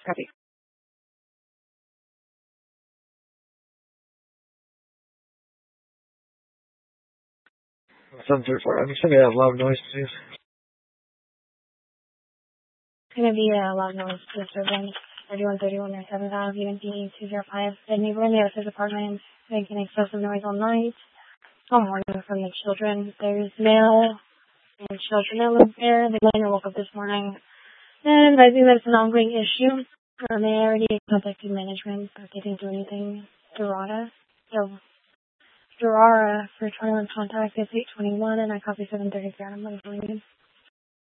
Copy. 734. Send me that loud noise, please. It's going to be a loud noise to Servant 3131 or 7th Ave, UNP 205. The neighborhood service department making excessive noise all night. All morning from the children. There's male and children that live there. The minor woke up this morning and advising that it's an ongoing issue. They already contacted management, but they didn't do anything. Dorada. So, Dorara for 21 contact is 821, and I copy 733 on my